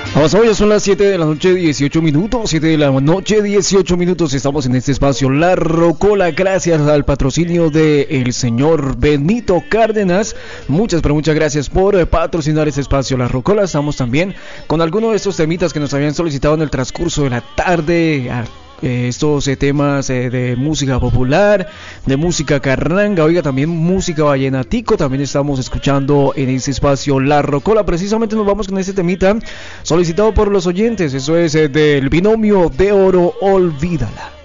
Vamos, hoy son las 7 de la noche, 18 minutos, 7 de la noche, 18 minutos, estamos en este espacio La Rocola, gracias al patrocinio del señor Benito Cárdenas. Muchas, pero muchas gracias por patrocinar este espacio La Rocola. Estamos también con algunos de estos temitas que nos habían solicitado en el transcurso de la tarde, estos temas de música popular, de música carranga, oiga, también música vallenatico, también estamos escuchando en este espacio La Rocola. Precisamente nos vamos con este temita solicitado por los oyentes, eso es del Binomio de Oro, Olvídala.